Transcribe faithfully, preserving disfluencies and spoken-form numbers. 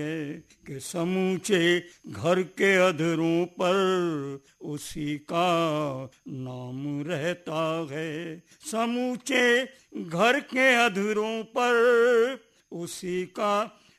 कि समूचे घर के अधरों पर उसी का नाम रहता है। समूचे घर के अधरों पर उसी का